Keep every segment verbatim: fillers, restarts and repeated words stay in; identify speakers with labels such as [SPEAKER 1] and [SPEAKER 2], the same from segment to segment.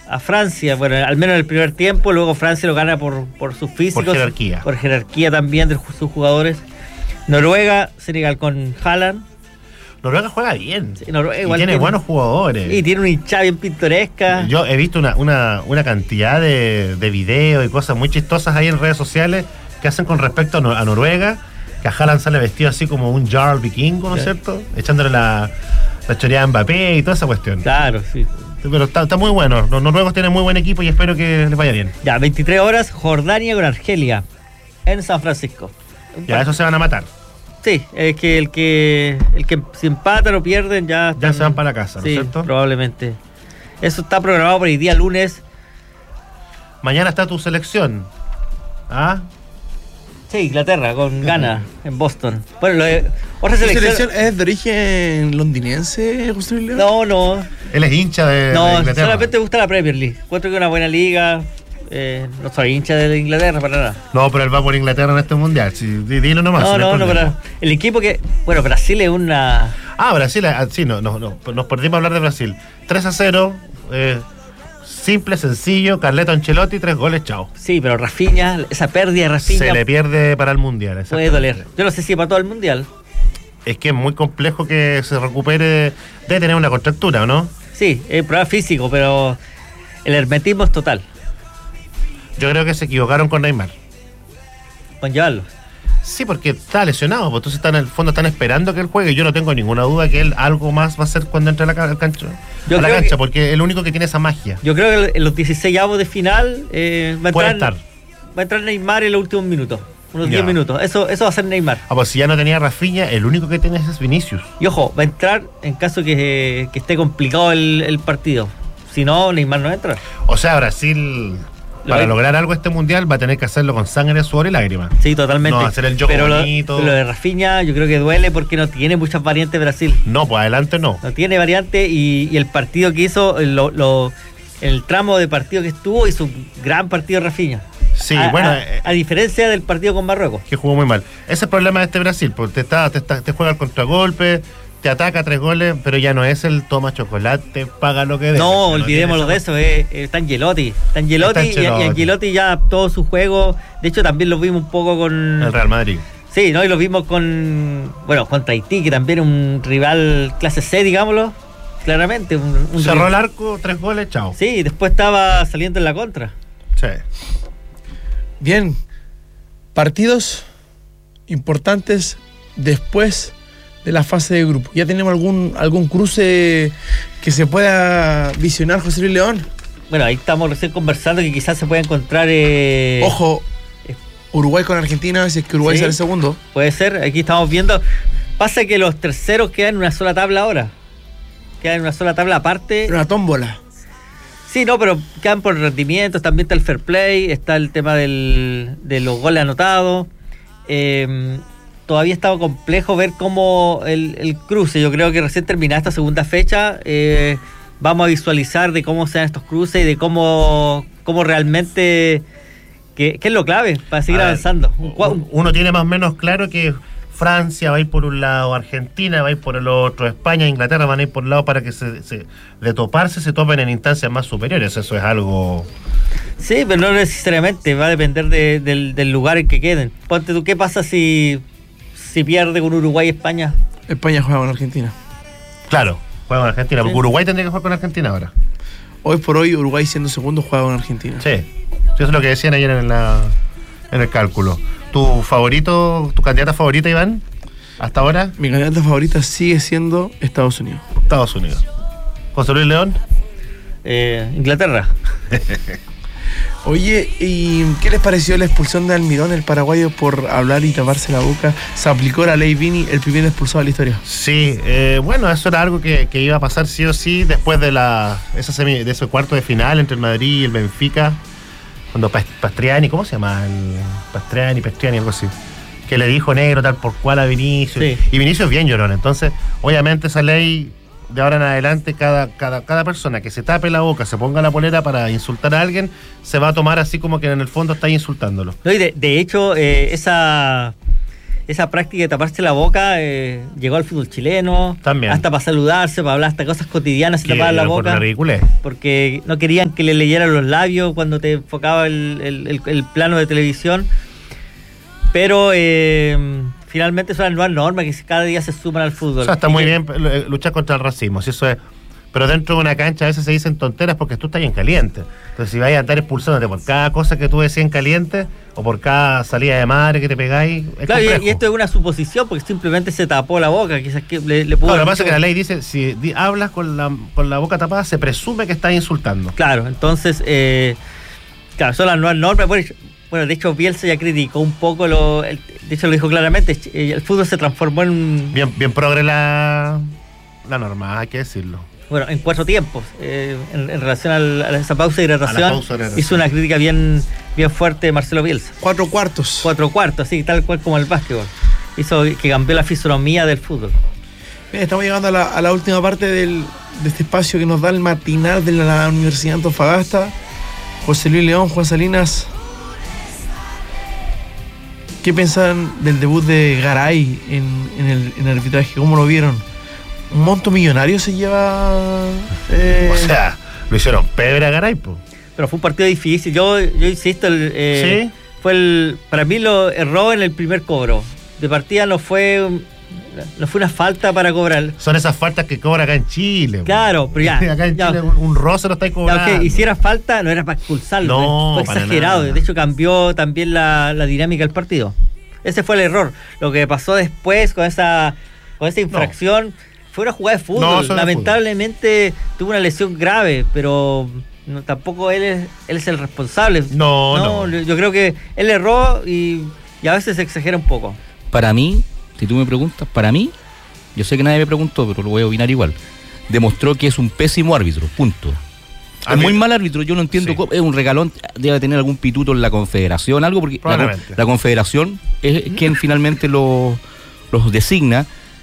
[SPEAKER 1] a Francia, bueno, al menos en el primer tiempo, luego Francia lo gana por, por sus físicos.
[SPEAKER 2] Por jerarquía.
[SPEAKER 1] Por jerarquía también de sus jugadores. Noruega, Senegal con Haaland.
[SPEAKER 2] Noruega juega bien.
[SPEAKER 1] Sí, Noruega
[SPEAKER 2] y
[SPEAKER 1] igual
[SPEAKER 2] tiene,
[SPEAKER 1] tiene
[SPEAKER 2] buenos jugadores.
[SPEAKER 1] Y tiene una hinchada bien pintoresca.
[SPEAKER 2] Yo he visto una, una, una cantidad de, de videos y cosas muy chistosas ahí en redes sociales que hacen con respecto a, Nor- a Noruega, que a Haaland sale vestido así como un Jarl vikingo, ¿no es sí. cierto? Echándole la, la choreada a Mbappé y toda esa cuestión.
[SPEAKER 1] Claro, sí.
[SPEAKER 2] Pero está, está muy bueno. Los noruegos tienen muy buen equipo y espero que les vaya bien.
[SPEAKER 1] Ya, veintitrés horas, Jordania con Argelia en San Francisco.
[SPEAKER 2] Ya, eso se van a matar.
[SPEAKER 1] Sí, es que el que el que si empatan o pierden ya están,
[SPEAKER 2] ya se van para la casa, ¿no
[SPEAKER 1] sí,
[SPEAKER 2] es cierto?
[SPEAKER 1] Probablemente. Eso está programado para el día lunes.
[SPEAKER 2] Mañana está tu selección. ¿Ah?
[SPEAKER 1] Sí, Inglaterra con Ghana en Boston. Bueno, lo de, otra selección,
[SPEAKER 3] selección es de origen londinense, José Luis León?
[SPEAKER 1] No, no.
[SPEAKER 2] Él es hincha de,
[SPEAKER 1] no,
[SPEAKER 2] de Inglaterra.
[SPEAKER 1] Solamente me gusta la Premier League. Encuentro que es una buena liga. Eh, no soy hincha de Inglaterra para nada.
[SPEAKER 2] No, pero él va por Inglaterra en este mundial. Sí, dilo nomás.
[SPEAKER 1] No,
[SPEAKER 2] si
[SPEAKER 1] no, no, pero el equipo que. Bueno, Brasil es una.
[SPEAKER 2] Ah, Brasil, sí, no, no, no. Nos perdimos a hablar de Brasil. tres a cero. Eh, simple, sencillo. Carleto Ancelotti, tres goles, chao.
[SPEAKER 1] Sí, pero Rafinha, esa pérdida de Rafinha.
[SPEAKER 2] Se le pierde para el mundial.
[SPEAKER 1] Puede doler. Yo no sé si para todo el mundial.
[SPEAKER 2] Es que es muy complejo que se recupere. Debe tener una contractura, ¿o no?
[SPEAKER 1] Sí, es prueba físico, pero el hermetismo es total.
[SPEAKER 2] Yo creo que se equivocaron con Neymar.
[SPEAKER 1] Con llevarlo.
[SPEAKER 2] Sí, porque está lesionado, pues entonces están en el fondo están esperando que él juegue. Yo no tengo ninguna duda que él algo más va a hacer cuando entre a la, ca- cancha,
[SPEAKER 1] yo
[SPEAKER 2] a la cancha,
[SPEAKER 1] que,
[SPEAKER 2] porque es el único que tiene esa magia.
[SPEAKER 1] Yo creo que en los dieciséisavos de final eh, va, a
[SPEAKER 2] Puede
[SPEAKER 1] entrar,
[SPEAKER 2] estar.
[SPEAKER 1] va a entrar Neymar en los últimos minutos. Unos diez minutos. Eso, eso va a ser Neymar.
[SPEAKER 2] Ah, pues si ya no tenía Rafinha, el único que tiene es Vinicius.
[SPEAKER 1] Y ojo, va a entrar en caso que, que esté complicado el, el partido. Si no, Neymar no entra.
[SPEAKER 2] O sea, Brasil... Para
[SPEAKER 1] Lo
[SPEAKER 2] lograr algo este mundial va a tener que hacerlo con sangre, sudor y lágrimas.
[SPEAKER 1] Sí, totalmente.
[SPEAKER 2] No, hacer el juego
[SPEAKER 1] pero
[SPEAKER 2] bonito.
[SPEAKER 1] Lo, lo de Rafinha yo creo que duele porque no tiene muchas variantes Brasil.
[SPEAKER 2] No, pues adelante no.
[SPEAKER 1] No tiene variante y, y el partido que hizo, lo, lo, el tramo de partido que estuvo, hizo un gran partido Rafinha.
[SPEAKER 2] Sí,
[SPEAKER 1] a,
[SPEAKER 2] bueno.
[SPEAKER 1] A,
[SPEAKER 2] eh,
[SPEAKER 1] a diferencia del partido con Marruecos.
[SPEAKER 2] Que jugó muy mal. Ese es el problema de este Brasil, porque te, está, te, está, te juega el contragolpe, te ataca tres goles, pero ya no es el toma chocolate, paga lo que debe.
[SPEAKER 1] No, olvidémoslo de eso, es, es Ancelotti. Está Ancelotti y, y Ancelotti ya todo su juego, de hecho también lo vimos un poco con...
[SPEAKER 2] El Real Madrid.
[SPEAKER 1] Sí, ¿no? Y lo vimos con, bueno, contra Haití, que también es un rival clase C, digámoslo, claramente. Un, un
[SPEAKER 2] Cerró
[SPEAKER 1] rival.
[SPEAKER 2] el arco, tres goles, chao.
[SPEAKER 1] Sí, y después estaba saliendo en la contra.
[SPEAKER 2] Sí.
[SPEAKER 3] Bien, partidos importantes después de la fase de grupo. ¿Ya tenemos algún algún cruce que se pueda visionar, José Luis León?
[SPEAKER 1] Bueno, ahí estamos recién conversando que quizás se pueda encontrar... Eh,
[SPEAKER 3] Ojo, Uruguay con Argentina, si es que Uruguay
[SPEAKER 1] sí,
[SPEAKER 3] sale segundo.
[SPEAKER 1] Puede ser, aquí estamos viendo... Pasa que los terceros quedan en una sola tabla ahora. Quedan en una sola tabla aparte.
[SPEAKER 3] Una tómbola.
[SPEAKER 1] Sí, no, pero quedan por rendimientos, también está el fair play, está el tema del, de los goles anotados. Eh, todavía estaba complejo ver cómo el, el cruce, yo creo que recién terminada esta segunda fecha, eh, vamos a visualizar de cómo sean estos cruces y de cómo, cómo realmente, qué es lo clave para seguir
[SPEAKER 2] ver,
[SPEAKER 1] avanzando.
[SPEAKER 2] Uno tiene más o menos claro que Francia va a ir por un lado, Argentina va a ir por el otro, España e Inglaterra van a ir por un lado para que se, se, de toparse se topen en instancias más superiores. Eso es algo...
[SPEAKER 1] Sí, pero no necesariamente, va a depender de, del, del lugar en que queden. Ponte tú, ¿qué pasa si, si pierde con Uruguay y España?
[SPEAKER 3] España juega con Argentina.
[SPEAKER 2] Claro, juega con Argentina,
[SPEAKER 1] sí.
[SPEAKER 2] Porque Uruguay tendría que jugar con Argentina ahora.
[SPEAKER 3] Hoy por hoy Uruguay siendo segundo juega con Argentina.
[SPEAKER 2] Sí, eso es lo que decían ayer en, la, en el cálculo. ¿Tu favorito, tu candidata favorita, Iván, hasta ahora?
[SPEAKER 3] Mi candidata favorita sigue siendo Estados Unidos.
[SPEAKER 2] Estados Unidos. ¿José Luis León?
[SPEAKER 1] Eh, Inglaterra.
[SPEAKER 3] Oye, ¿y qué les pareció la expulsión de Almirón, el paraguayo, por hablar y taparse la boca? Se aplicó la ley Vini, el primer expulsado de la historia.
[SPEAKER 2] Sí, eh, bueno, eso era algo que, que iba a pasar sí o sí después de la esa semi, de ese cuarto de final entre el Madrid y el Benfica. Cuando Pastriani, ¿cómo se llama? El Pastriani, Pastriani, algo así. Que le dijo negro tal por cual a Vinicius.
[SPEAKER 1] Sí.
[SPEAKER 2] Y Vinicius es bien llorón. Entonces, obviamente esa ley, de ahora en adelante, cada, cada, cada persona que se tape la boca, se ponga la polera para insultar a alguien, se va a tomar así como que en el fondo está insultándolo.
[SPEAKER 1] No, y de, de hecho, eh, esa esa práctica de taparse la boca eh, llegó al fútbol chileno.
[SPEAKER 2] También.
[SPEAKER 1] Hasta para saludarse, para hablar hasta cosas cotidianas, se tapaban la boca. Porque no querían que le leyeran los labios cuando te enfocaba el, el, el, el plano de televisión. Pero eh, finalmente son las nuevas normas que cada día se suman al fútbol.
[SPEAKER 2] O sea, está muy bien luchar contra el racismo, si eso es. Pero dentro de una cancha a veces se dicen tonteras porque tú estás bien caliente. Entonces, si vais a estar expulsándote por cada cosa que tú decías en caliente o por cada salida de madre que te pegáis, es
[SPEAKER 1] claro,
[SPEAKER 2] complejo.
[SPEAKER 1] Y esto es una suposición porque simplemente se tapó la boca. Quizás que le, le pudo
[SPEAKER 2] no, lo que pasa es que la ley dice: si di, hablas con la, con la boca tapada, se presume que estás insultando.
[SPEAKER 1] Claro, entonces, eh, claro, son las nuevas normas. Bueno, de hecho, Bielsa ya criticó un poco, lo, el, de hecho, lo dijo claramente: el fútbol se transformó en un.
[SPEAKER 2] Bien, bien progre la, la norma, hay que decirlo.
[SPEAKER 1] Bueno, en cuatro tiempos, eh, en, en relación al, a esa pausa de hidratación,
[SPEAKER 2] pausa de hidratación,
[SPEAKER 1] hizo una crítica bien, bien fuerte Marcelo Bielsa.
[SPEAKER 3] Cuatro cuartos.
[SPEAKER 1] Cuatro cuartos, sí, tal cual como el básquetbol. Hizo que cambió la fisonomía del fútbol.
[SPEAKER 3] Bien, estamos llegando a la, a la última parte del, de este espacio que nos da el matinal de la Universidad de Antofagasta. José Luis León, Juan Salinas, ¿qué piensan del debut de Garay en, en, el, en el arbitraje? ¿Cómo lo vieron? Un monto millonario se lleva. Eh...
[SPEAKER 2] O sea, lo hicieron pebre a Garay, po.
[SPEAKER 1] Pero fue un partido difícil. Yo, yo insisto, el, eh,
[SPEAKER 2] ¿sí?
[SPEAKER 1] Fue el. Para mí lo erró en el primer cobro. De partida no fue. No fue una falta para cobrar.
[SPEAKER 2] Son esas faltas que cobra acá en Chile.
[SPEAKER 1] Claro, pero ya.
[SPEAKER 2] Acá en
[SPEAKER 1] ya,
[SPEAKER 2] Chile un, un roce lo estáis cobrando.
[SPEAKER 1] Aunque hiciera falta, no era para expulsarlo.
[SPEAKER 2] No,
[SPEAKER 1] fue
[SPEAKER 2] para
[SPEAKER 1] exagerado.
[SPEAKER 2] nada.
[SPEAKER 1] De hecho, cambió también la, la dinámica del partido. Ese fue el error. Lo que pasó después con esa, con esa infracción. No. Fue una jugada de fútbol.
[SPEAKER 2] No,
[SPEAKER 1] lamentablemente fútbol. Tuvo una lesión grave, pero no, tampoco él es, él es el responsable.
[SPEAKER 2] No, no, no.
[SPEAKER 1] Yo creo que él erró y, y a veces se exagera un poco.
[SPEAKER 4] Para mí, si tú me preguntas, para mí, yo sé que nadie me preguntó, pero lo voy a opinar igual. Demostró que es un pésimo árbitro, punto. A es mí, muy mal árbitro, yo no entiendo, sí. cómo, es un regalón, debe tener algún pituto en la confederación, algo, porque la, la confederación es quien finalmente los lo designa.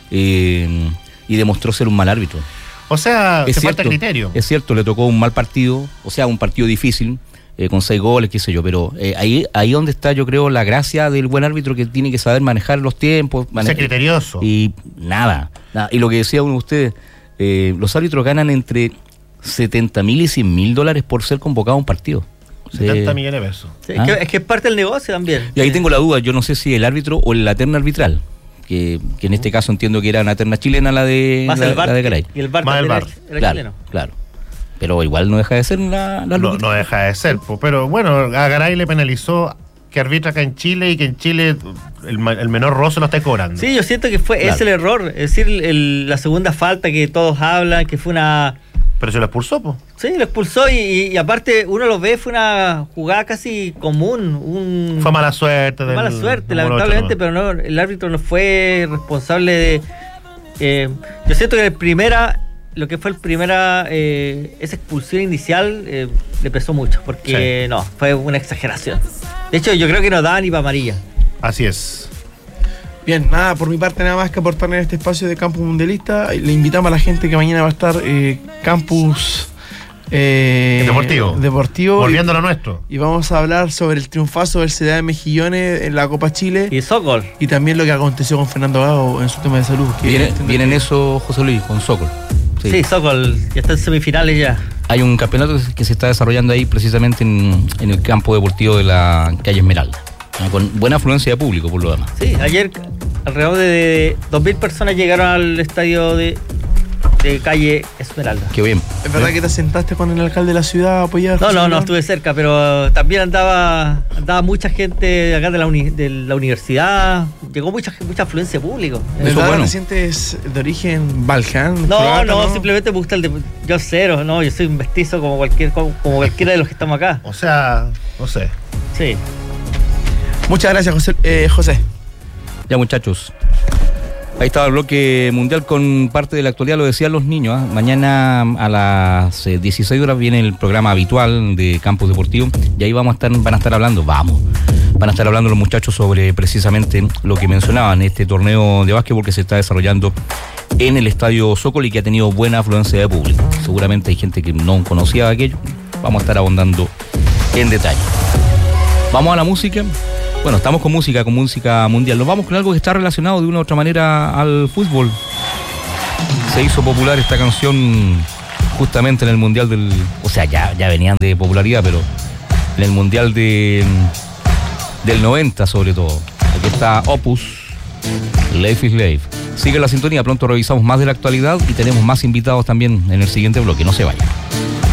[SPEAKER 4] Eh, y demostró ser un mal árbitro.
[SPEAKER 2] O sea,
[SPEAKER 4] es
[SPEAKER 2] te
[SPEAKER 4] cierto,
[SPEAKER 2] falta criterio.
[SPEAKER 4] Es cierto, le tocó un mal partido, o sea, un partido difícil, eh, con seis goles, qué sé yo, pero eh, ahí ahí donde está, yo creo, la gracia del buen árbitro, que tiene que saber manejar los tiempos.
[SPEAKER 2] Ser criterioso.
[SPEAKER 4] Y nada, nada. Y lo que decía uno de ustedes, eh, los árbitros ganan entre setenta mil y cien mil dólares por ser convocado a un partido.
[SPEAKER 2] setenta millones de pesos.
[SPEAKER 1] Sí, ¿Ah? es, que, es que es parte del negocio también.
[SPEAKER 4] Y ahí sí. tengo la duda, yo no sé si el árbitro o la terna arbitral. Que, que en este caso entiendo que era una terna chilena la de
[SPEAKER 1] Más
[SPEAKER 4] la,
[SPEAKER 1] el bar,
[SPEAKER 4] la de Garay.
[SPEAKER 1] Y el bar
[SPEAKER 2] Más el bar.
[SPEAKER 1] Era, era
[SPEAKER 4] claro,
[SPEAKER 1] chileno.
[SPEAKER 4] Claro. Pero igual no deja de ser la, la
[SPEAKER 2] no, no deja de ser, pero bueno, a Garay le penalizó que arbitra acá en Chile y que en Chile el, el menor roce lo está cobrando.
[SPEAKER 1] Sí, yo siento que fue claro. ese el error, es decir, el, la segunda falta que todos hablan, que fue una...
[SPEAKER 2] Pero se lo expulsó, pues.
[SPEAKER 1] Sí, lo expulsó y, y, y aparte uno lo ve, fue una jugada casi común. Un,
[SPEAKER 2] fue mala suerte.
[SPEAKER 1] Fue mala suerte, lamentablemente, pero no, el árbitro no fue responsable de... Eh, yo siento que el primera, lo que fue el primera, eh, esa expulsión inicial eh, le pesó mucho, porque sí. no, fue una exageración. De hecho, yo creo que no daba ni para amarilla.
[SPEAKER 2] Así es.
[SPEAKER 3] Bien, nada, por mi parte nada más que aportar en este espacio de Campus Mundialista. Le invitamos a la gente que mañana va a estar eh, Campus eh,
[SPEAKER 2] Deportivo.
[SPEAKER 3] Deportivo.
[SPEAKER 2] Volviendo a lo nuestro.
[SPEAKER 3] Y vamos a hablar sobre el triunfazo del C D A de Mejillones en la Copa Chile.
[SPEAKER 1] Y Sokol.
[SPEAKER 3] Y también lo que aconteció con Fernando Gago en su tema de salud. Que
[SPEAKER 4] viene, viene en eso, José Luis, con Sokol.
[SPEAKER 1] Sí. sí, Sokol, ya está en semifinales ya.
[SPEAKER 4] Hay un campeonato que se está desarrollando ahí precisamente en, en el campo deportivo de la calle Esmeralda. Con buena afluencia de público, por lo demás.
[SPEAKER 1] Sí, ayer alrededor de dos mil personas llegaron al estadio de, de calle Esmeralda.
[SPEAKER 4] Qué bien.
[SPEAKER 3] ¿Es verdad ¿Eh? que te sentaste con el alcalde de la ciudad a apoyar?
[SPEAKER 1] No, no, no estuve cerca, pero también andaba andaba mucha gente de acá de la, uni, de la universidad. Llegó mucha mucha afluencia de público.
[SPEAKER 3] ¿Es verdad que te sientes de origen balcán?
[SPEAKER 1] No,
[SPEAKER 3] croata,
[SPEAKER 1] no,
[SPEAKER 3] no,
[SPEAKER 1] simplemente me gusta el de... Yo cero, no, yo soy un mestizo como, cualquier, como, como cualquiera de los que estamos acá.
[SPEAKER 2] O sea, no sé.
[SPEAKER 1] Sí.
[SPEAKER 3] Muchas gracias, José. Eh, José.
[SPEAKER 4] Ya, muchachos. Ahí estaba el bloque mundial con parte de la actualidad, lo decían los niños. ¿eh? Mañana a las dieciséis horas viene el programa habitual de Campus Deportivo y ahí vamos a estar, van a estar hablando, vamos, van a estar hablando los muchachos sobre precisamente lo que mencionaban, este torneo de básquetbol que se está desarrollando en el Estadio Sokol y que ha tenido buena afluencia de público. Seguramente hay gente que no conocía aquello. Vamos a estar abundando en detalle. Vamos a la música Bueno, estamos con música, con música mundial. Nos vamos con algo que está relacionado de una u otra manera al fútbol. Se hizo popular esta canción justamente en el Mundial del... O sea, ya, ya venían de popularidad, pero en el Mundial de, del noventa sobre todo. Aquí está Opus, Life is Life. Sigue la sintonía, pronto revisamos más de la actualidad y tenemos más invitados también en el siguiente bloque. No se vayan.